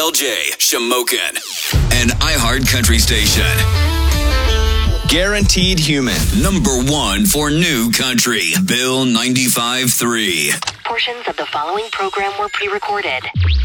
LJ, Shamokin, and iHeart Country Station. Guaranteed Human. Number 1 for new country. Bill 95.3. Portions of the following program were pre-recorded.